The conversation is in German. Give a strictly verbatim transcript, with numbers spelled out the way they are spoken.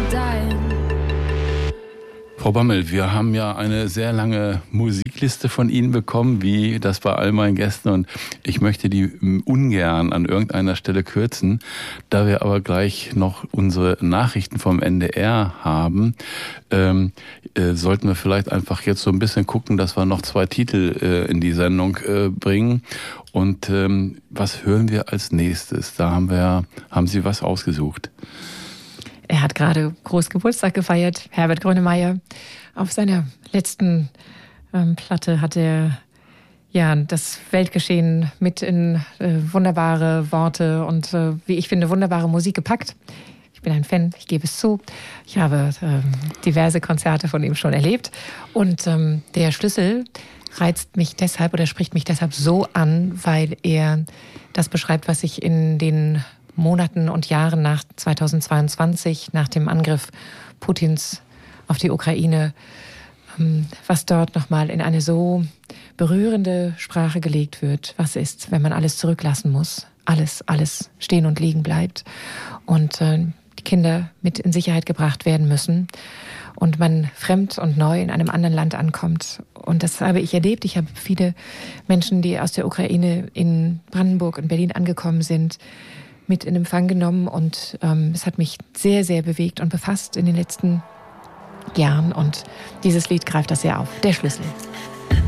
Frau Bammel, wir haben ja eine sehr lange Musikliste von Ihnen bekommen, wie das bei all meinen Gästen. Und ich möchte die ungern an irgendeiner Stelle kürzen. Da wir aber gleich noch unsere Nachrichten vom N D R haben, ähm, äh, sollten wir vielleicht einfach jetzt so ein bisschen gucken, dass wir noch zwei Titel äh, in die Sendung äh, bringen. Und ähm, was hören wir als nächstes? Da haben wir, haben Sie was ausgesucht? Er hat gerade groß Geburtstag gefeiert, Herbert Grönemeyer. Auf seiner letzten ähm, Platte hat er ja das Weltgeschehen mit in äh, wunderbare Worte und äh, wie ich finde, wunderbare Musik gepackt. Ich bin ein Fan, ich gebe es zu. Ich habe ähm, diverse Konzerte von ihm schon erlebt. Und ähm, der Schlüssel reizt mich deshalb oder spricht mich deshalb so an, weil er das beschreibt, was ich in den Monaten und Jahren nach zweitausendzweiundzwanzig, nach dem Angriff Putins auf die Ukraine, was dort nochmal in eine so berührende Sprache gelegt wird. Was ist, wenn man alles zurücklassen muss? Alles, alles stehen und liegen bleibt und äh, die Kinder mit in Sicherheit gebracht werden müssen und man fremd und neu in einem anderen Land ankommt. Und das habe ich erlebt. Ich habe viele Menschen, die aus der Ukraine in Brandenburg und Berlin angekommen sind, mit in Empfang genommen und ähm, es hat mich sehr, sehr bewegt und befasst in den letzten Jahren und dieses Lied greift das sehr auf. Der Schlüssel.